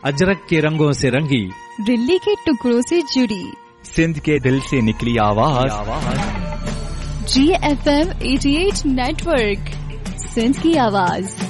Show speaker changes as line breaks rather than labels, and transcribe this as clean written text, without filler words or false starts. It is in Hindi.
अजरक के रंगों से रंगी,
दिल्ली के टुकड़ों से जुड़ी,
सिंध के दिल से निकली आवाज।
GFM 88 नेटवर्क, सिंध की आवाज।